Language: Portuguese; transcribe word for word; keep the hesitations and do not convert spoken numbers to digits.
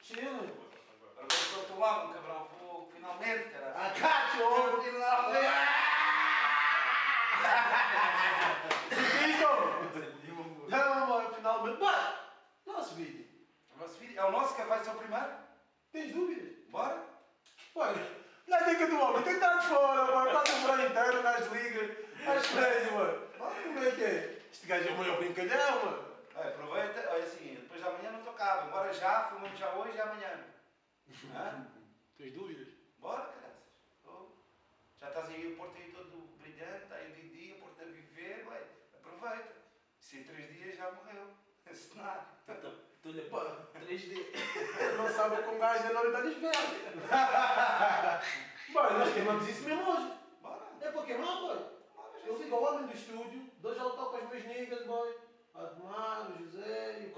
Chile. Agora vou para o lado, um cabrão fogo, finalmente, caralho. Ah, cacho! Finalmente! Isso! Não, mano, finalmente. Mano, nosso vídeo. O nosso vídeo é o nosso que vai ser o primeiro? Tens dúvidas? Bora? Mano, na dica do homem, tem que estar de fora, mano. Passa o verão inteiro, nas ligas, às crazy, mano. Mano, como é que é? Este gajo é o maior brincalhão, mano. Olha, aproveita, olha assim, depois de amanhã não tocava, bora já, filmamos já hoje e amanhã. Hã? Tens dúvidas? Bora, caraças. Oh. Já estás aí, o Porto aí todo brilhante, está aí de dia, o Porto a viver, ué, aproveita. Se em três dias já morreu. Esse cenário. Tu-lhe pô, três dias. Não sabe como gajo da noite das velhas. Mano, nós queimamos isso mesmo hoje. Bora. É para queimar, boy. Eu fico ao homem do estúdio, dois autocas meus niggas, boy. Admar, o José e o